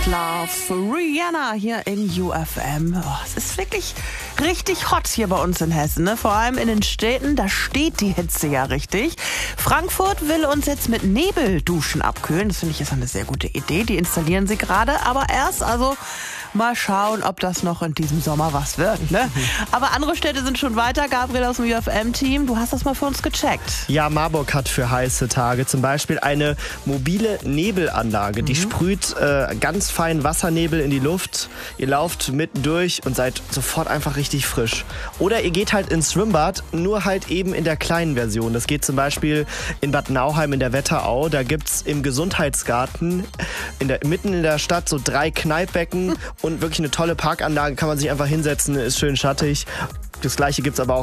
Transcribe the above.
Love, Rihanna hier in UFM. Oh, es ist wirklich richtig hot hier bei uns in Hessen, ne? Vor allem in den Städten, da steht die Hitze ja richtig. Frankfurt will uns jetzt mit Nebelduschen abkühlen. Das finde ich ist eine sehr gute Idee. Die installieren sie gerade, aber erst mal schauen, ob das noch in diesem Sommer was wird, ne? Aber andere Städte sind schon weiter. Gabriel aus dem UFM-Team, du hast das mal für uns gecheckt. Ja, Marburg hat für heiße Tage zum Beispiel eine mobile Nebelanlage. Die sprüht ganz feinen Wassernebel in die Luft. Ihr lauft mitten durch und seid sofort einfach richtig frisch. Oder ihr geht halt ins Schwimmbad, nur halt eben in der kleinen Version. Das geht zum Beispiel in Bad Nauheim in der Wetterau. Da gibt's im Gesundheitsgarten mitten in der Stadt so 3 Kneippbecken und wirklich eine tolle Parkanlage. Kann man sich einfach hinsetzen, ist schön schattig. Das gleiche gibt's aber auch